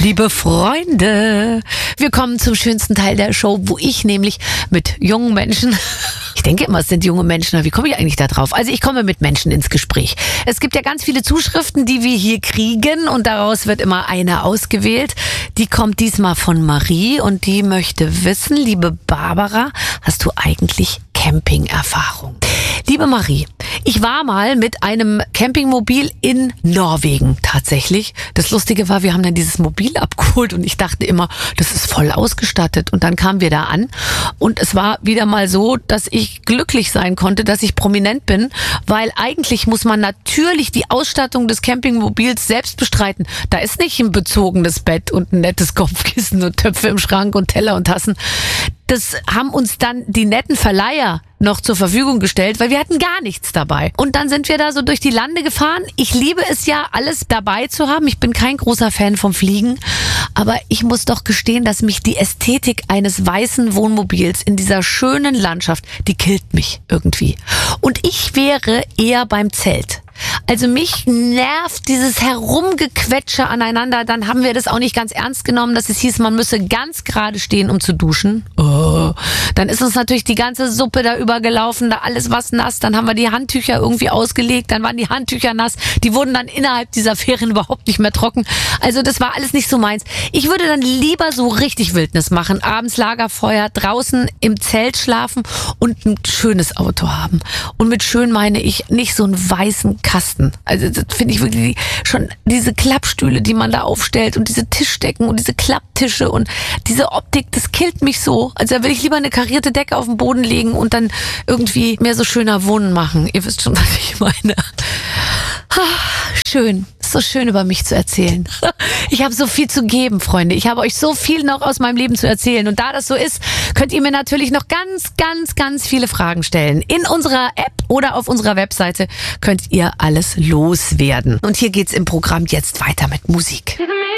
Liebe Freunde, wir kommen zum schönsten Teil der Show, wo ich nämlich mit jungen Menschen, ich denke immer, es sind junge Menschen, aber wie komme ich eigentlich da drauf? Also ich komme mit Menschen ins Gespräch. Es gibt ja ganz viele Zuschriften, die wir hier kriegen und daraus wird immer eine ausgewählt. Die kommt diesmal von Marie und die möchte wissen, liebe Barbara, hast du eigentlich Camping-Erfahrung? Liebe Marie, ich war mal mit einem Campingmobil in Norwegen tatsächlich. Das Lustige war, wir haben dann dieses Mobil abgeholt und ich dachte immer, das ist voll ausgestattet. Und dann kamen wir da an und es war wieder mal so, dass ich glücklich sein konnte, dass ich prominent bin, weil eigentlich muss man natürlich die Ausstattung des Campingmobils selbst bestreiten. Da ist nicht ein bezogenes Bett und ein nettes Kopfkissen und Töpfe im Schrank und Teller und Tassen. Das haben uns dann die netten Verleiher noch zur Verfügung gestellt, weil wir hatten gar nichts dabei. Und dann sind wir da so durch die Lande gefahren. Ich liebe es ja, alles dabei zu haben. Ich bin kein großer Fan vom Fliegen. Aber ich muss doch gestehen, dass mich die Ästhetik eines weißen Wohnmobils in dieser schönen Landschaft, die killt mich irgendwie. Und ich wäre eher beim Zelt. Also mich nervt dieses Herumgequetsche aneinander. Dann haben wir das auch nicht ganz ernst genommen, dass es hieß, man müsse ganz gerade stehen, um zu duschen. Oh. Dann ist uns natürlich die ganze Suppe da übergelaufen, da alles was nass. Dann haben wir die Handtücher irgendwie ausgelegt, dann waren die Handtücher nass. Die wurden dann innerhalb dieser Ferien überhaupt nicht mehr trocken. Also das war alles nicht so meins. Ich würde dann lieber so richtig Wildnis machen. Abends Lagerfeuer, draußen im Zelt schlafen und ein schönes Auto haben. Und mit schön meine ich nicht so einen weißen Kasten. Also das finde ich wirklich schon diese Klappstühle, die man da aufstellt und diese Tischdecken und diese Klapptische und diese Optik, das killt mich so. Also da will ich lieber eine karierte Decke auf den Boden legen und dann irgendwie mehr so schöner Wohnen machen. Ihr wisst schon, was ich meine. Schön. Ist so schön, über mich zu erzählen. Ich habe so viel zu geben, Freunde. Ich habe euch so viel noch aus meinem Leben zu erzählen. Und da das so ist, könnt ihr mir natürlich noch ganz viele Fragen stellen. In unserer App oder auf unserer Webseite könnt ihr alles loswerden. Und hier geht's im Programm jetzt weiter mit Musik.